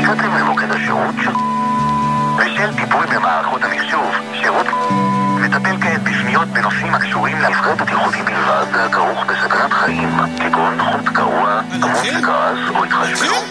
התקשרתם למוקד השירות בשל טיפול במערכות המחשוב. שירות מטפל כעת בפניות בנושאים הקשורים להפרעות בטיחותי בלבד הכרוך בסכנת חיים.